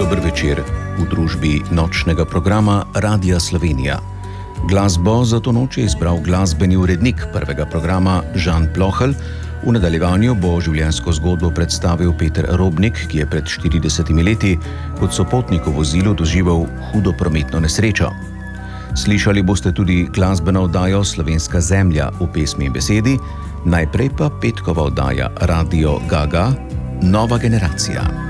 dober večer v družbi nočnega programa Radia Slovenija. Glasbo za to noč je izbral glasbeni urednik prvega programa Žan Plohelj. V nadaljevanju bo življenjsko zgodbo predstavil Peter Robnik, ki je pred 40 leti kot sopotnik v vozilu doživel hudo prometno nesrečo. Slišali boste tudi glasbeno oddajo Slovenska zemlja v pesmi in besedi, najprej pa petkova oddaja Radio Gaga, Nova generacija.